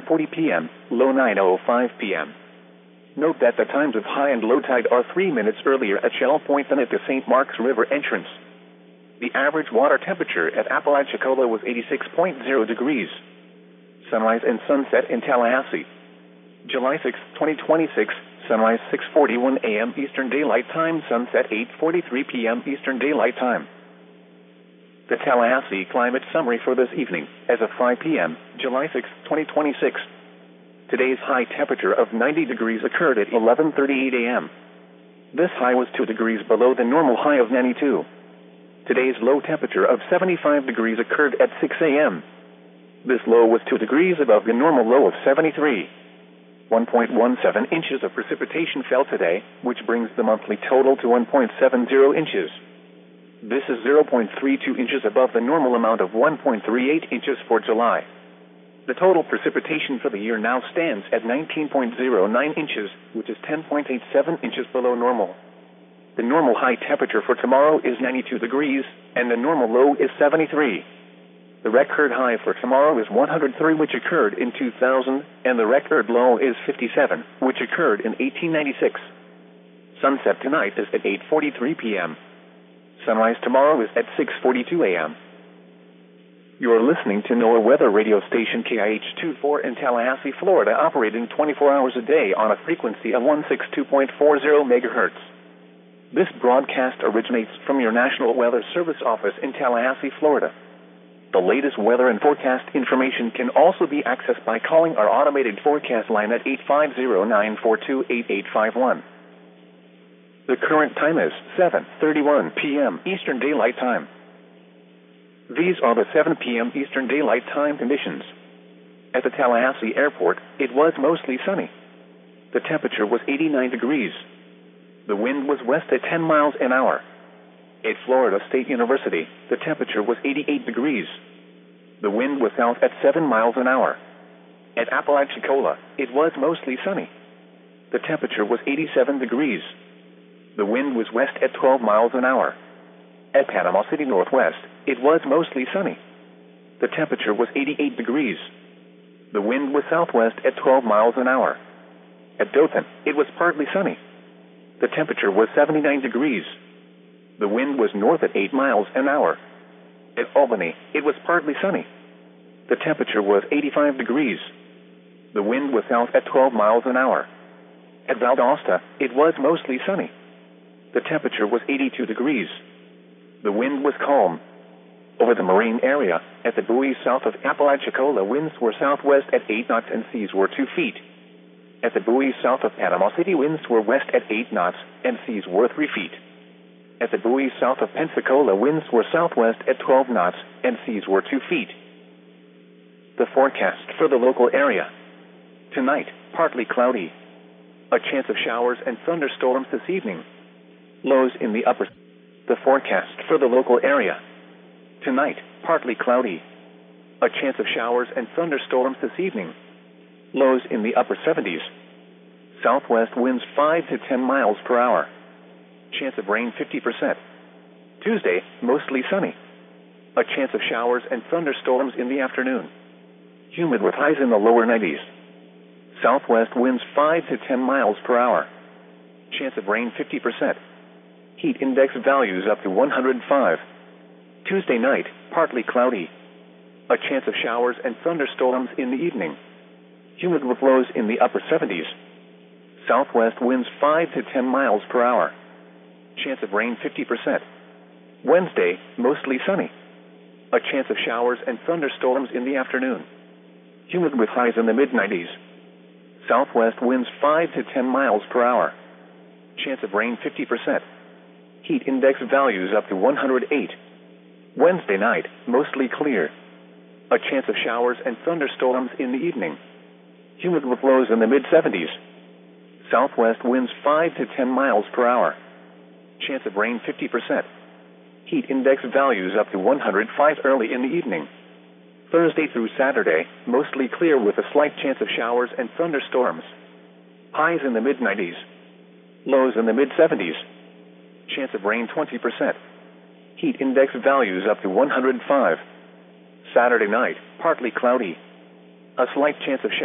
9:40 p.m., low 9:05 p.m. Note that the times of high and low tide are 3 minutes earlier at Shell Point than at the St. Marks River entrance. The average water temperature at Apalachicola was 86.0 degrees. Sunrise and sunset in Tallahassee. July 6, 2026, sunrise 6:41 a.m. Eastern Daylight Time, sunset 8:43 p.m. Eastern Daylight Time. The Tallahassee climate summary for this evening, as of 5 p.m., July 6, 2026. Today's high temperature of 90 degrees occurred at 11:38 a.m. This high was 2 degrees below the normal high of 92. Today's low temperature of 75 degrees occurred at 6 a.m. This low was 2 degrees above the normal low of 73. 1.17 inches of precipitation fell today, which brings the monthly total to 1.70 inches. This is 0.32 inches above the normal amount of 1.38 inches for July. The total precipitation for the year now stands at 19.09 inches, which is 10.87 inches below normal. The normal high temperature for tomorrow is 92 degrees, and the normal low is 73. The record high for tomorrow is 103, which occurred in 2000, and the record low is 57, which occurred in 1896. Sunset tonight is at 8:43 p.m. Sunrise tomorrow is at 6:42 a.m. You're listening to NOAA weather radio station KIH-24 in Tallahassee, Florida, operating 24 hours a day on a frequency of 162.40 megahertz. This broadcast originates from your National Weather Service office in Tallahassee, Florida. The latest weather and forecast information can also be accessed by calling our automated forecast line at 850-942-8851. The current time is 7:31 p.m. Eastern Daylight Time. These are the 7 p.m. Eastern Daylight Time conditions. At the Tallahassee Airport, it was mostly sunny. The temperature was 89 degrees. The wind was west at 10 miles an hour. At Florida State University, the temperature was 88 degrees. The wind was south at 7 miles an hour. At Apalachicola, it was mostly sunny. The temperature was 87 degrees. The wind was west at 12 miles an hour. At Panama City Northwest, it was mostly sunny. The temperature was 88 degrees. The wind was southwest at 12 miles an hour. At Dothan, it was partly sunny. The temperature was 79 degrees. The wind was north at 8 miles an hour. At Albany, it was partly sunny. The temperature was 85 degrees. The wind was south at 12 miles an hour. At Valdosta, it was mostly sunny. The temperature was 82 degrees. The wind was calm. Over the marine area, at the buoys south of Apalachicola, winds were southwest at 8 knots and seas were 2 feet. At the buoys south of Panama City, winds were west at 8 knots and seas were 3 feet. At the buoys south of Pensacola, winds were southwest at 12 knots and seas were 2 feet. The forecast for the local area. Tonight, partly cloudy. A chance of showers and thunderstorms this evening. Lows in the upper. The forecast for the local area. Tonight, partly cloudy. A chance of showers and thunderstorms this evening. Lows in the upper 70s. Southwest winds 5 to 10 miles per hour. Chance of rain 50%. Tuesday, mostly sunny. A chance of showers and thunderstorms in the afternoon. Humid with highs in the lower 90s. Southwest winds 5 to 10 miles per hour. Chance of rain 50%. Heat index values up to 105. Tuesday night, partly cloudy. A chance of showers and thunderstorms in the evening. Humid with lows in the upper 70s. Southwest winds 5 to 10 miles per hour. Chance of rain 50%. Wednesday, mostly sunny. A chance of showers and thunderstorms in the afternoon. Humid with highs in the mid-90s. Southwest winds 5 to 10 miles per hour. Chance of rain 50%. Heat index values up to 108. Wednesday night, mostly clear. A chance of showers and thunderstorms in the evening. Humid with lows in the mid-70s. Southwest winds 5 to 10 miles per hour. Chance of rain 50%. Heat index values up to 105 early in the evening. Thursday through Saturday, mostly clear with a slight chance of showers and thunderstorms. Highs in the mid-90s. Lows in the mid-70s. Chance of rain 20%. Heat index values up to 105. Saturday night, partly cloudy. A slight chance of